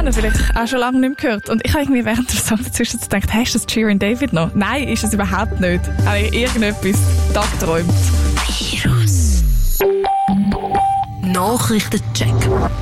auch noch, vielleicht auch schon lange nicht mehr gehört. Und ich habe irgendwie während der Song dazwischen gedacht, hey, ist das Shirin David noch? Nein, ist es überhaupt nicht. Habe ich irgendetwas tagträumt. Virus. Nachrichtencheck.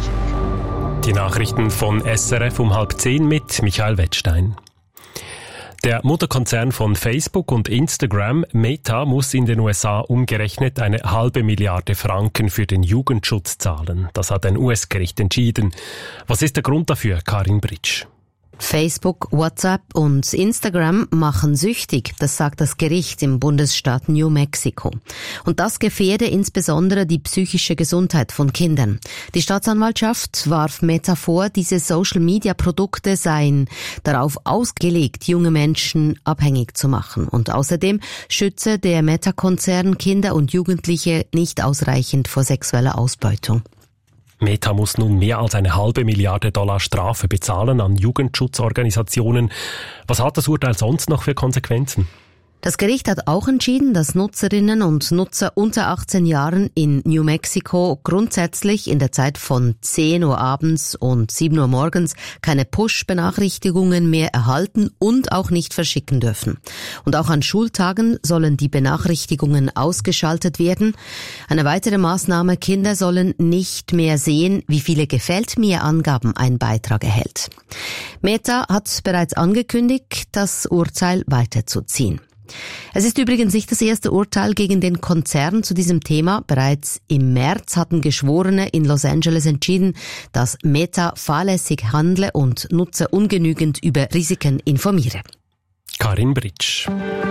Die Nachrichten von SRF um 9:30 mit Michael Wettstein. Der Mutterkonzern von Facebook und Instagram, Meta, muss in den USA umgerechnet eine $500 Milliarden für den Jugendschutz zahlen. Das hat ein US-Gericht entschieden. Was ist der Grund dafür, Karin Britsch? Facebook, WhatsApp und Instagram machen süchtig, das sagt das Gericht im Bundesstaat New Mexico. Und das gefährde insbesondere die psychische Gesundheit von Kindern. Die Staatsanwaltschaft warf Meta vor, diese Social-Media-Produkte seien darauf ausgelegt, junge Menschen abhängig zu machen. Und außerdem schütze der Meta-Konzern Kinder und Jugendliche nicht ausreichend vor sexueller Ausbeutung. Meta muss nun mehr als eine $500 Milliarden Strafe bezahlen an Jugendschutzorganisationen. Was hat das Urteil sonst noch für Konsequenzen? Das Gericht hat auch entschieden, dass Nutzerinnen und Nutzer unter 18 Jahren in New Mexico grundsätzlich in der Zeit von 10 Uhr abends und 7 Uhr morgens keine Push-Benachrichtigungen mehr erhalten und auch nicht verschicken dürfen. Und auch an Schultagen sollen die Benachrichtigungen ausgeschaltet werden. Eine weitere Maßnahme: Kinder sollen nicht mehr sehen, wie viele Gefällt-mir-Angaben ein Beitrag erhält. Meta hat bereits angekündigt, das Urteil weiterzuziehen. Es ist übrigens nicht das erste Urteil gegen den Konzern zu diesem Thema. Bereits im März hatten Geschworene in Los Angeles entschieden, dass Meta fahrlässig handle und Nutzer ungenügend über Risiken informiere. Karin Britsch.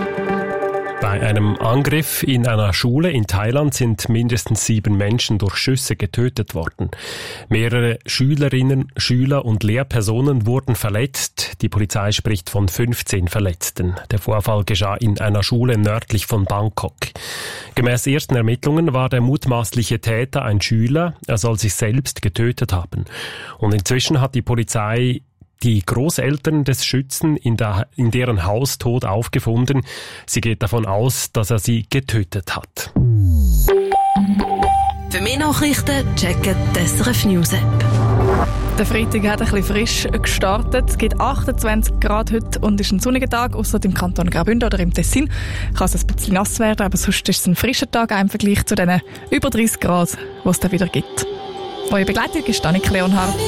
Bei einem Angriff in einer Schule in Thailand sind mindestens 7 Menschen durch Schüsse getötet worden. Mehrere Schülerinnen, Schüler und Lehrpersonen wurden verletzt. Die Polizei spricht von 15 Verletzten. Der Vorfall geschah in einer Schule nördlich von Bangkok. Gemäß ersten Ermittlungen war der mutmaßliche Täter ein Schüler. Er soll sich selbst getötet haben. Und inzwischen hat die Polizei die Großeltern des Schützen in deren Haus tot aufgefunden. Sie geht davon aus, dass er sie getötet hat. Für mehr Nachrichten checken die SRF News App. Der Freitag hat ein bisschen frisch gestartet. Es gibt 28 Grad heute und ist ein sonniger Tag, ausser im Kanton Graubünden oder im Tessin. Kann es ein bisschen nass werden, aber sonst ist es ein frischer Tag im Vergleich zu den über 30 Grad, die es dann wieder gibt. Eure Begleitung ist Annika Leonhardt.